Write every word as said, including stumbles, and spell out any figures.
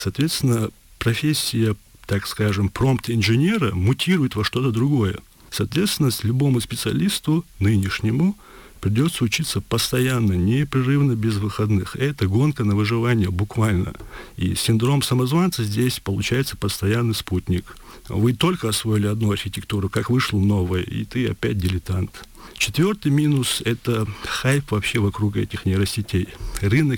Соответственно, профессия, так скажем, промпт-инженера мутирует во что-то другое. Соответственно, любому специалисту нынешнему придется учиться постоянно, непрерывно, без выходных. Это гонка на выживание буквально. И синдром самозванца здесь получается постоянный спутник. Вы только освоили одну архитектуру, как вышло новое, и ты опять дилетант. Четвертый минус – это хайп вообще вокруг этих нейросетей. Рынок